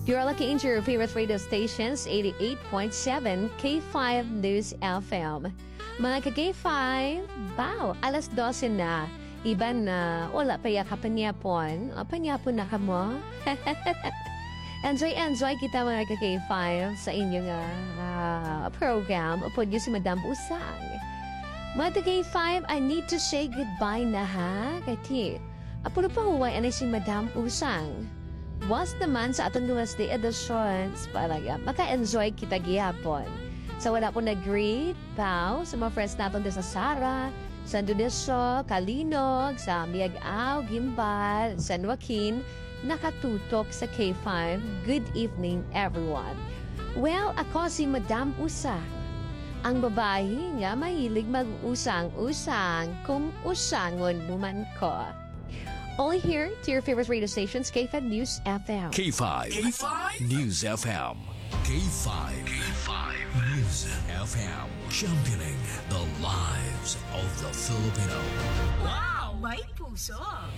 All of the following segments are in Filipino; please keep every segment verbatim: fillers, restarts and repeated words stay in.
You're lucky into your favorite radio stations, eighty-eight point seven K five News F M. Mga ka-K five, wow, alas dose na. Iban na, wala pa ya kapanyapon. Panyapon na ka mo. Enjoy, enjoy kita mga ka-K five sa inyong uh, program. Upod yun si Madam Usang. Mga ka-K five, I need to say goodbye na ha. Kati, apulo pa huway anay si Madam Usang. Was naman sa atong Wednesday editions para uh, maka-enjoy kita gihapon. So wala po nag-greet, pao, sa mga friends natin sa Sara, San Dionisio, Kalinog, sa Miag-Aw, Gimbal, San Joaquin, nakatutok sa K five. Good evening, everyone. Well, ako si Madam Usang. Ang babae nga mahilig mag-usang-usang kung usangon naman ko. Only here to your favorite radio stations, K five News F M. K five. K five News F M. K five. K five News F M. Championing the lives of the Filipino. Wow! May puso!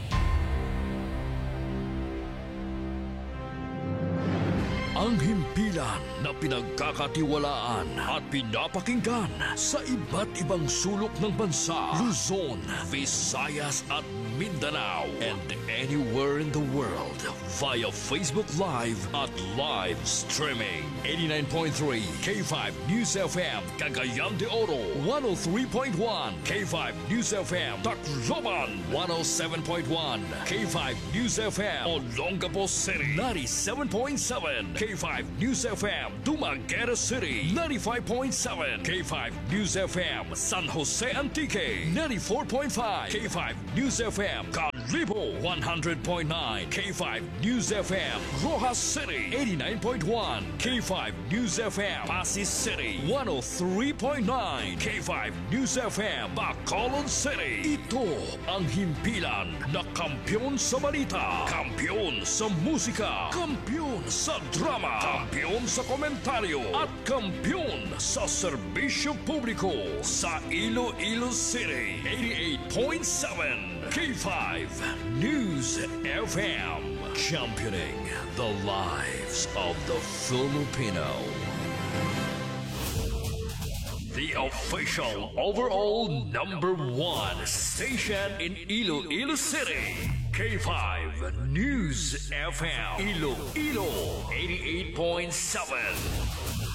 Ang himpilan na pinagkakatiwalaan at pinapakinggan sa iba't ibang sulok ng bansa, Luzon, Visayas at Mindanao, and anywhere in the world via Facebook Live at live streaming. eighty-nine point three K five News F M, Cagayan de Oro, one oh three point one K five News F M, Tacloban, one oh seven point one K five News F M, Olongapo City, ninety-seven point seven K five News F M, Dumaguete City, ninety-five point seven K five News F M, San Jose Antique, ninety-four point five K five News F M, Calibo, one hundred point nine K five News F M, Rojas City, eighty-nine point one K five News F M, Pasig City, one oh three point nine K five News F M, Bacolod City. Ito ang himpilan na kampyon sa balita, kampyon sa musika, kampyon sa drama, kampyon sa komentaryo, at kampyon sa serbisyo publiko sa Iloilo City. eighty-eight point seven K five News F M, championing the lives of the Filipino. The official overall number one station in Iloilo City. K five News F M, Iloilo eighty-eight point seven.